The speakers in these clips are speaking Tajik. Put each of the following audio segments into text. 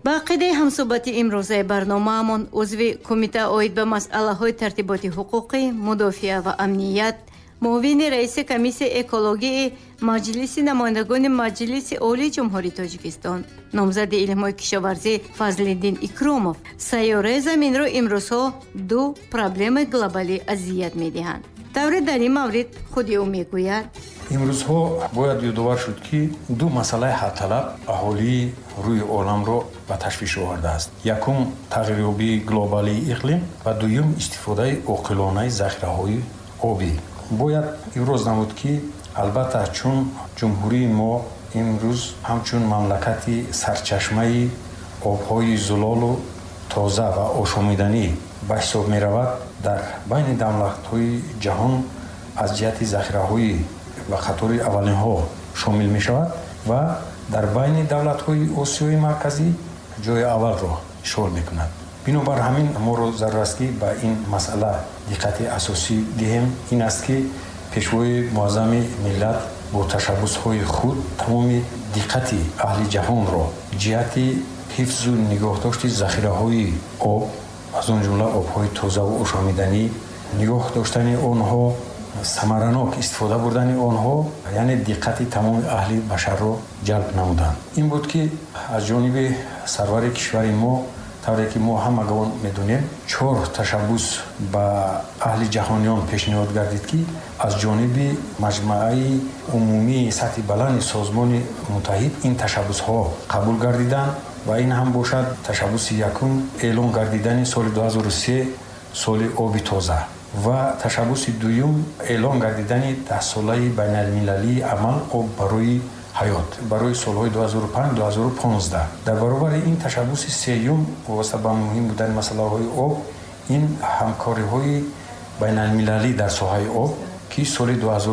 ба ақидаи ҳамсӯҳбати имрӯзаи барномаамон узви кумита оид ба масъалаҳои тартиботи ҳуқуқӣ, мудофиа ва амният, муовини раиси комиссияи экологии маҷлиси намояндагони Маҷлиси Олии Ҷумҳурии Тоҷикистон, номзади илмҳои кишоварзӣ Фазлиддин Икромов, сайёраи Заминро имрӯзҳо ду проблемаи глобалӣ азият медиҳанд. Тавре дар ин маврид худи ӯ мегӯяд: имрӯзҳо бояд ёдовар шуд, ки ду масъалаи ҳатталаб аҳолии рӯи оламро ба ташвиш овардааст. Якум тағйирёбии глобалии иқлим ва дуюм истифодаи оқилонаи захираҳои обӣ. Бояд иброз намуд, ки албатта чун ҷумҳурии мо имрӯз ҳамчун мамлакати сарчашмаи обҳои зулолу тоза ва ошомиданӣ ба ҳисоб меравад, дар байни давлатҳои ҷаҳон аз ҷиҳати захираҳои ва қатори аввалинҳо шомил мешавад ва дар байни давлатҳои Осиёи марказӣ ҷои аввалро ишғол мекунад. бинобар ҳамин моро зарур аст, ки ба ин масъала диққати асосӣ диҳем. ин аст, ки пешвои муаззами миллат бо ташаббусҳои худ тамоми диққати аҳли ҷаҳонро ҷиҳати ҳифзу нигоҳдошти захираҳои об, аз он ҷумла обҳои тозаву ошомиданӣ, нигоҳ доштани онҳо, самаранок истифода бурдани онҳо, яъне диққати тамоми аҳли башарро ҷалб намуданд. ин буд, ки аз ҷониби сарвари кишвари мо, тавре ки мо ҳамагон медонем, 4 ташаббус ба аҳли ҷаҳониён пешниҳод гардид, ки аз ҷониби маҷмӯаи умумии сатҳи баланди Созмони Муттаҳид ин ташаббусҳо қабул гардиданд ва ин ҳам бошад ташаббуси якум эълон гардидани соли 2003 соли оби тоза ва ташаббуси дуюм эълон гардидани 10-солаи байналмилалии амал об барои ҳаёт барои солҳои 2005-2015. дар баробари ин ташаббуси сеюм вобаста ба муҳим будани масъалаҳои об, ин ҳамкориҳои байналмилалӣ дар соҳаи об, ки соли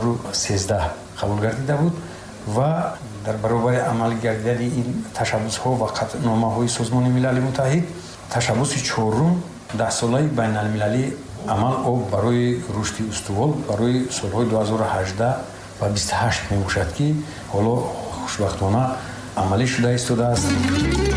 2013 қабул гардида буд ва дар баробари амалӣ гардидани ин ташаббусҳо ва қатъномаҳои Созмони Милали Муттаҳид, ташаббуси чорум 10-солаи байналмилалии амал об барои рушди устувор барои солҳои 2018 ва 28 мебошад, ки ҳоло хушбахтона амалӣ шуда истодааст.